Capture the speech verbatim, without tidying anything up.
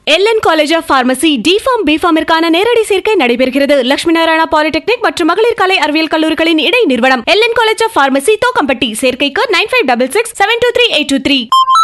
LN college of pharmacy deform பிஃபார்மிற்கான நேரடி சேர்க்கை நடைபெறுகிறது. லட்சுமி நாராயணா பாலிடெக்னிக் மற்றும் மகளிர் கலை அறிவியல் கல்லூரிகளின் இடை நிறுவனம் LN college of pharmacy Thokkampatti. சேர்க்கைக்கு nine five six six seven two three eight two three.